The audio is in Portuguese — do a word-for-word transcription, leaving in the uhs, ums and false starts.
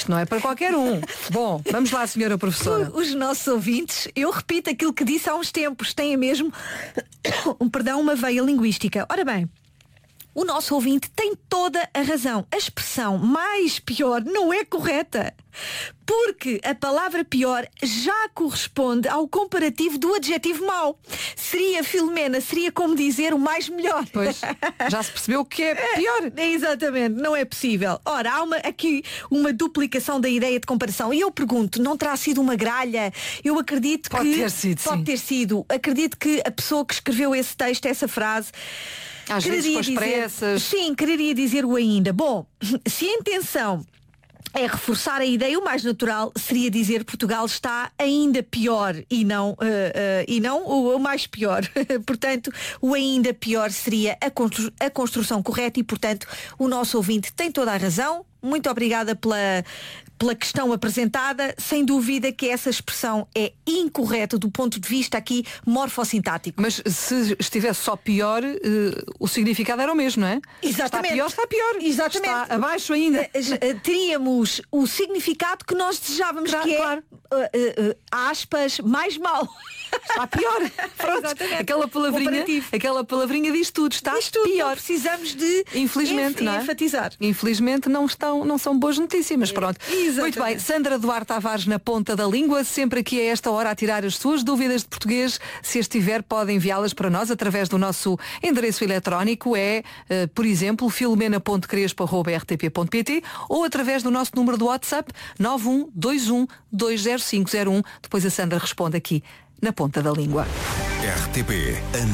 Isto não é para qualquer um. Bom, vamos lá, senhora professora. Os nossos ouvintes, eu repito aquilo que disse há uns tempos, têm mesmo um, perdão, uma veia linguística. Ora bem, o nosso ouvinte tem toda a razão. A expressão mais pior não é correta. Porque a palavra pior já corresponde ao comparativo do adjetivo mau. Seria, Filomena, seria como dizer o mais melhor. Pois, já se percebeu o que é pior. É, exatamente, não é possível. Ora, há uma, aqui uma duplicação da ideia de comparação. E eu pergunto, não terá sido uma gralha? Eu acredito pode que... Ter sido, pode sim. ter sido. Acredito que a pessoa que escreveu esse texto, essa frase... Às vezes com as dizer, pressas. Sim, quereria dizer o ainda. Bom, se a intenção é reforçar a ideia, o mais natural seria dizer Portugal está ainda pior e não, uh, uh, e não o, o mais pior. Portanto, o ainda pior seria a, constru- a construção correta e, portanto, o nosso ouvinte tem toda a razão. Muito obrigada pela, pela questão apresentada. Sem dúvida que essa expressão é incorreta do ponto de vista aqui morfossintático. Mas se estivesse só pior, uh, o significado era o mesmo, não é? Exatamente. Está pior, está pior. Exatamente. Está abaixo ainda. Teríamos o significado que nós desejávamos, claro, que é, claro. uh, uh, uh, aspas, mais mal. Está pior. Pronto. Aquela palavrinha, aquela palavrinha diz tudo. Está diz tudo. pior. Não precisamos de Infelizmente, enf- não é? enfatizar. Infelizmente não, estão, não são boas notícias, mas pronto. Exatamente. Muito bem, Sandra Duarte Tavares na ponta da língua, sempre aqui a esta hora a tirar as suas dúvidas de português. Se as tiver, pode enviá-las para nós através do nosso endereço eletrónico, é, uh, por exemplo, filomena ponto crespo arroba r t p ponto p t ou através do nosso número do WhatsApp nove um dois um dois zero cinco zero um. Depois a Sandra responde aqui na ponta da língua. R T P